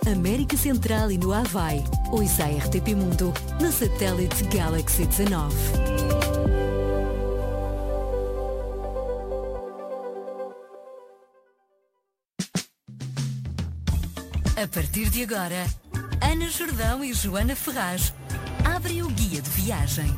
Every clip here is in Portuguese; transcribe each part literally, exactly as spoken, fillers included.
América Central e no Havaí. Ouça a R T P Mundo no satélite Galaxy dezanove. A partir de agora, Ana Jordão e Joana Ferraz abrem o guia de viagem.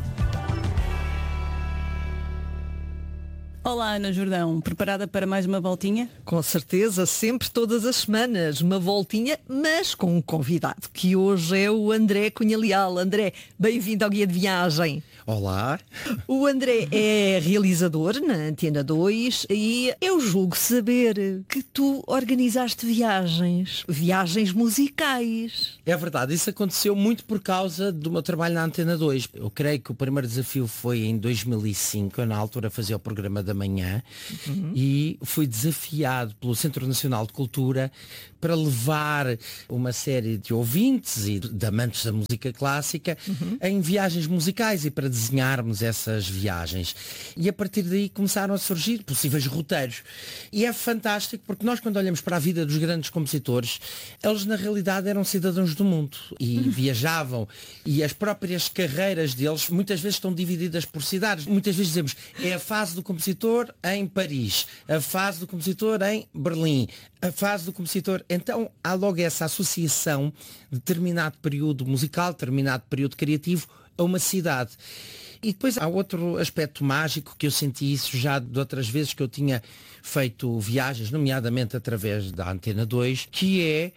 Olá, Ana Jordão, preparada para mais uma voltinha? Com certeza, sempre, todas as semanas, uma voltinha, mas com um convidado, que hoje é o André Cunha Leal. André, bem-vindo ao Guia de Viagem. Olá. O André é realizador na Antena dois e eu julgo saber que tu organizaste viagens, viagens musicais. É verdade, isso aconteceu muito por causa do meu trabalho na Antena dois. Eu creio que o primeiro desafio foi em dois mil e cinco, eu na altura fazia o programa da manhã, uhum. e fui desafiado pelo Centro Nacional de Cultura para levar uma série de ouvintes e de amantes da música clássica, uhum. em viagens musicais e para desenharmos essas viagens. E a partir daí começaram a surgir possíveis roteiros. E é fantástico porque nós, quando olhamos para a vida dos grandes compositores, eles na realidade eram cidadãos do mundo e uhum. viajavam, e as próprias carreiras deles muitas vezes estão divididas por cidades. Muitas vezes dizemos, é a fase do compositor em Paris, a fase do compositor em Berlim, a fase do compositor. Então há logo essa associação de determinado período musical, determinado período criativo a uma cidade. E depois há outro aspecto mágico que eu senti isso já de outras vezes que eu tinha feito viagens, nomeadamente através da Antena dois, que é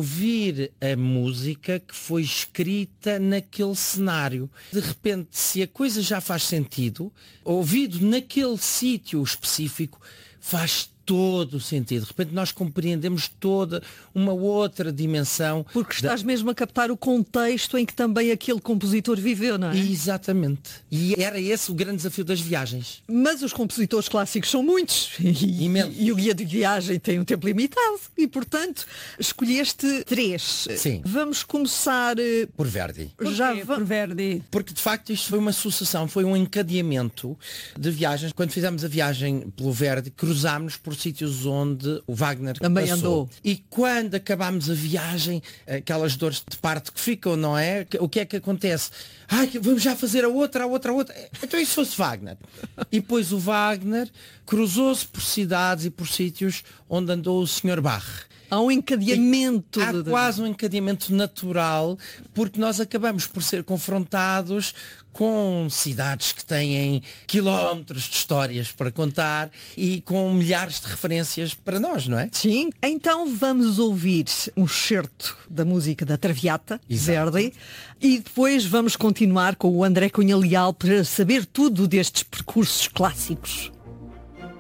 ouvir a música que foi escrita naquele cenário. De repente, se a coisa já faz sentido, ouvido naquele sítio específico, faz todo o sentido. De repente nós compreendemos toda uma outra dimensão. Porque estás da... mesmo a captar o contexto em que também aquele compositor viveu, não é? Exatamente. E era esse o grande desafio das viagens. Mas os compositores clássicos são muitos. E, e o guia de viagem tem um tempo limitado. E, portanto, escolheste três. Sim. Vamos começar... Por Verdi. Por Já quê? va... Por Verdi. Porque, de facto, isto foi uma sucessão, foi um encadeamento de viagens. Quando fizemos a viagem pelo Verdi, cruzámos por sítios onde o Wagner também passou. andou. E quando acabámos a viagem, aquelas dores de parto que ficam, não é? O que é que acontece? Ai, vamos já fazer a outra, a outra, a outra. Então isso fosse Wagner. E depois o Wagner cruzou-se por cidades e por sítios onde andou o senhor Bach. Há um encadeamento. Há de... quase um encadeamento natural, porque nós acabamos por ser confrontados com cidades que têm quilómetros de histórias para contar e com milhares de referências para nós, não é? Sim. Então vamos ouvir um certo da música da Traviata, Exato. Verdi, e depois vamos continuar com o André Cunha Leal para saber tudo destes percursos clássicos.